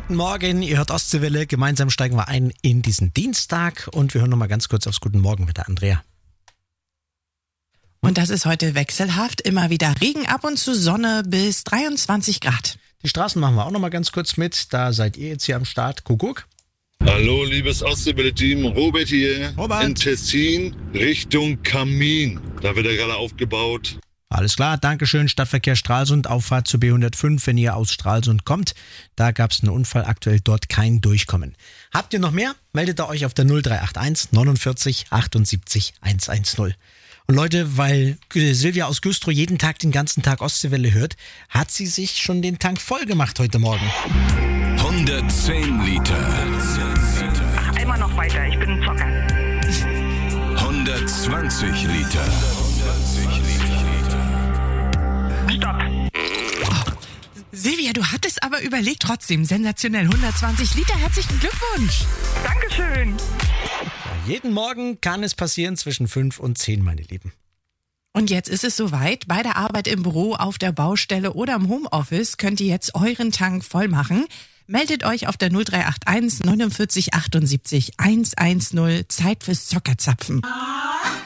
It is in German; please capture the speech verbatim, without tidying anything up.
Guten Morgen, ihr hört Ostseewelle. Gemeinsam steigen wir ein in diesen Dienstag und wir hören nochmal ganz kurz aufs Guten Morgen mit der Andrea. Und das ist heute wechselhaft. Immer wieder Regen, ab und zu Sonne bis dreiundzwanzig Grad. Die Straßen machen wir auch nochmal ganz kurz mit. Da seid ihr jetzt hier am Start. Kuckuck. Hallo, liebes Ostseewelle-Team. Robert hier. Robert. In Tessin Richtung Kamin. Da wird er gerade aufgebaut. Alles klar, Dankeschön. Stadtverkehr Stralsund, Auffahrt zur B hundertfünf, wenn ihr aus Stralsund kommt. Da gab es einen Unfall, aktuell dort kein Durchkommen. Habt ihr noch mehr? Meldet ihr euch auf der null drei acht eins neunundvierzig achtundsiebzig hundertzehn. Und Leute, weil Silvia aus Güstrow jeden Tag den ganzen Tag Ostseewelle hört, hat sie sich schon den Tank voll gemacht heute Morgen. hundertzehn Liter. Ach, einmal noch weiter, ich bin ein Zocker. hundertzwanzig Liter. Stopp. Oh, Silvia, du hattest aber überlegt, trotzdem sensationell. hundertzwanzig Liter, herzlichen Glückwunsch. Dankeschön. Jeden Morgen kann es passieren zwischen fünf und zehn, meine Lieben. Und jetzt ist es soweit. Bei der Arbeit im Büro, auf der Baustelle oder im Homeoffice könnt ihr jetzt euren Tank voll machen. Meldet euch auf der null drei acht eins neunundvierzig achtundsiebzig hundertzehn. Zeit fürs Zockerzapfen.